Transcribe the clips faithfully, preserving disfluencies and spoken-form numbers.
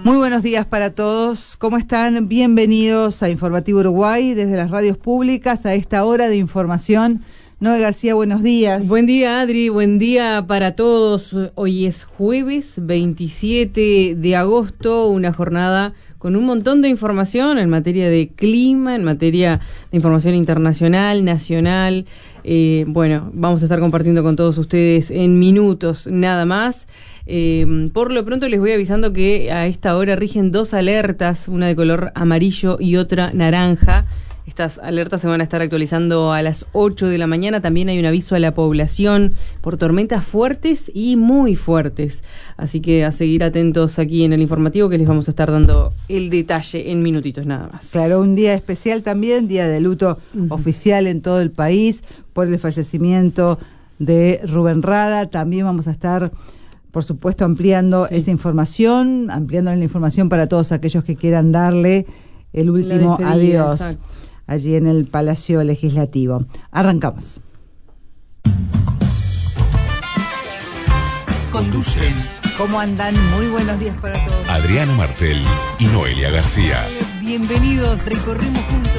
Muy buenos días para todos. ¿Cómo están? Bienvenidos a Informativo Uruguay desde las radios públicas a esta hora de información. Noé García, buenos días. Buen día, Adri. Buen día para todos. Hoy es jueves veintisiete de agosto, una jornada con un montón de información en materia de clima, en materia de información internacional, nacional. Eh, bueno, vamos a estar compartiendo con todos ustedes en minutos nada más. Eh, por lo pronto les voy avisando que a esta hora rigen dos alertas, una de color amarillo y otra naranja. Estas alertas se van a estar actualizando a las ocho de la mañana. También hay un aviso a la población por tormentas fuertes y muy fuertes. Así que a seguir atentos aquí en el informativo, que les vamos a estar dando el detalle en minutitos nada más. Claro, un día especial también, día de luto uh-huh. oficial en todo el país por el fallecimiento de Rubén Rada. También vamos a estar, por supuesto, ampliando sí. esa información, ampliando la información para todos aquellos que quieran darle el último adiós. Exacto. Allí en el Palacio Legislativo. Arrancamos. Conducen. ¿Cómo andan? Muy buenos días para todos. Adriana Martel y Noelia García. Bienvenidos, recorremos juntos.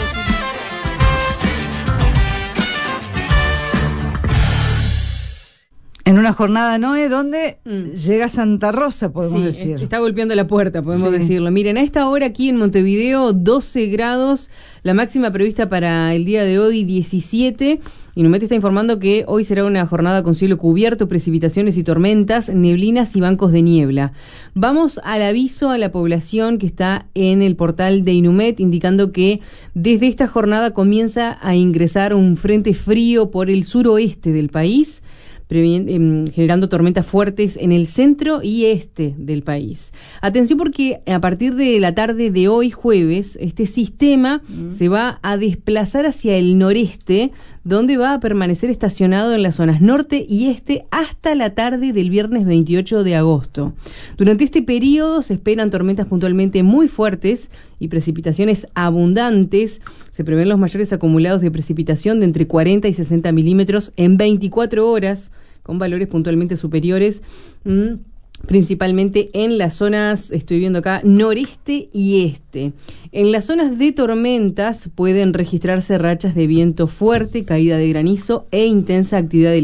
En una jornada, Noé, donde mm. llega Santa Rosa, podemos sí, decir. Está golpeando la puerta, podemos sí. decirlo. Miren, a esta hora aquí en Montevideo, doce grados, la máxima prevista para el día de hoy, diecisiete. Inumet está informando que hoy será una jornada con cielo cubierto, precipitaciones y tormentas, neblinas y bancos de niebla. Vamos al aviso a la población que está en el portal de Inumet, indicando que desde esta jornada comienza a ingresar un frente frío por el suroeste del país, generando tormentas fuertes en el centro y este del país. Atención, porque a partir de la tarde de hoy jueves, este sistema mm. se va a desplazar hacia el noreste, donde va a permanecer estacionado en las zonas norte y este hasta la tarde del viernes veintiocho de agosto. Durante este periodo se esperan tormentas puntualmente muy fuertes y precipitaciones abundantes. Se prevén los mayores acumulados de precipitación de entre cuarenta y sesenta milímetros en veinticuatro horas, con valores puntualmente superiores, mmm, principalmente en las zonas, estoy viendo acá, noreste y este. En las zonas de tormentas pueden registrarse rachas de viento fuerte, caída de granizo e intensa actividad